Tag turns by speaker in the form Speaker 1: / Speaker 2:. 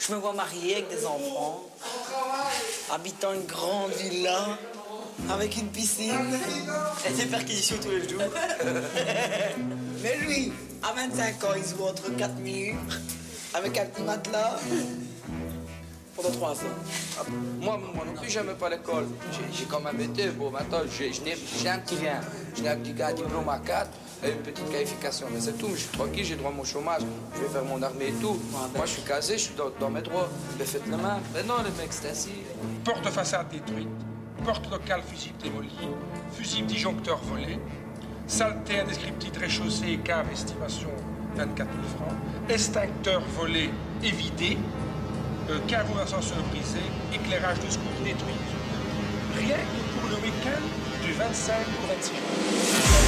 Speaker 1: Je me vois mariée avec des enfants, habitant une grande villa, avec une piscine et des perquisitions tous les jours. Mais lui, à 25 ans, il se voit entre 4 murs, avec un petit matelas, pendant 3 ans.
Speaker 2: Moi non plus, j'aime pas l'école. J'ai quand même été, bon, maintenant, j'ai un petit rien. J'ai un petit gars, diplôme à 4 et une petite qualification. Mais c'est tout, mais je suis tranquille, j'ai droit à mon chômage. Je vais faire mon armée et tout. Moi, je suis casé, je suis dans mes droits. Mais faites le main. Mais non, le mec, c'est ainsi.
Speaker 3: Porte façade détruite, porte locale fusible démolie, fusible disjoncteur volé, saleté indescriptible rez-chaussée et cave estimation 24 000 francs, extincteur volé et vidé, caveau ascenseur brisé, éclairage de secours détruit. Rien que pour le week-end du 25 au 26 juin.